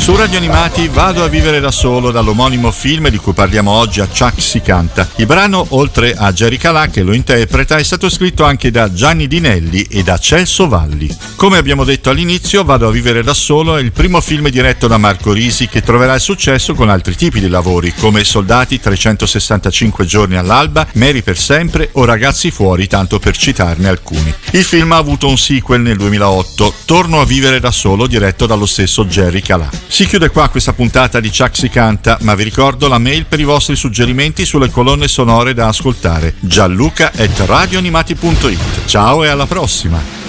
Su Radio Animati Vado a vivere da solo, dall'omonimo film di cui parliamo oggi, A Chuck si canta. Il brano, oltre a Jerry Calà che lo interpreta, è stato scritto anche da Gianni Dinelli e da Celso Valli. Come abbiamo detto all'inizio, Vado a vivere da solo è il primo film diretto da Marco Risi, che troverà il successo con altri tipi di lavori come Soldati, 365 giorni all'alba, Mary per sempre o Ragazzi fuori, tanto per citarne alcuni. Il film ha avuto un sequel nel 2008, Torno a vivere da solo, diretto dallo stesso Jerry Calà. Si chiude qua questa puntata di Chuck si canta, ma vi ricordo la mail per i vostri suggerimenti sulle colonne sonore da ascoltare: gianluca@radioanimati.it. Ciao e alla prossima!